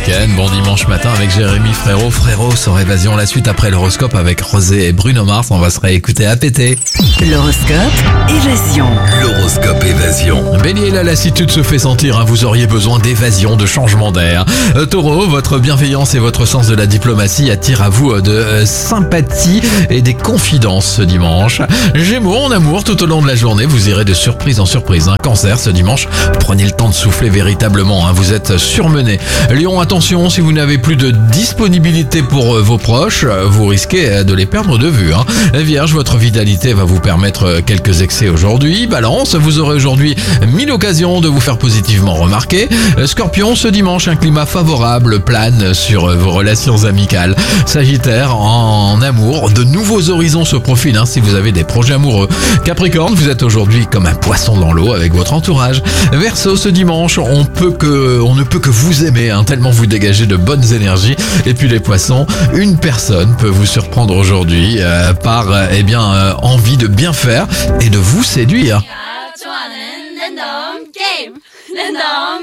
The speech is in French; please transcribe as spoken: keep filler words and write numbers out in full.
week-end. Bon dimanche matin avec Jérémy Frérot. Frérot sur Évasion, la suite après l'horoscope avec Rosé et Bruno Mars. On va se réécouter à péter. L'horoscope Évasion. L'horoscope Évasion. Bélier, la lassitude se fait sentir, hein, vous auriez besoin d'évasion, de changement d'air. Euh, Taureau, votre bienveillance et votre sens de la diplomatie attirent à vous de euh, sympathie et des confidences ce dimanche. Gémeaux, en amour, tout au long de la journée, vous irez de surprise en surprise. Hein. Cancer, ce dimanche, prenez le temps de souffler véritablement, hein, vous êtes surmené. Lion, attention, si vous n'avez plus de disponibilité pour euh, vos proches, vous risquez euh, de les perdre de vue. Hein. Vierge, votre vitalité va vous permettre quelques excès aujourd'hui. Balance, vous aurez aujourd'hui mille occasions de vous faire positivement remarquer. Scorpion, ce dimanche, un climat favorable plane sur vos relations amicales. Sagittaire, en amour, de nouveaux horizons se profilent hein, si vous avez des projets amoureux. Capricorne, vous êtes aujourd'hui comme un poisson dans l'eau avec votre entourage. Verseau, ce dimanche, on peut que, on ne peut que vous aimer, hein, tellement vous dégagez de bonnes énergies. Et puis les poissons, une personne peut vous surprendre aujourd'hui euh, par euh, eh bien euh, envie de bien faire et de vous séduire. 좋아하는 랜덤 게임 랜덤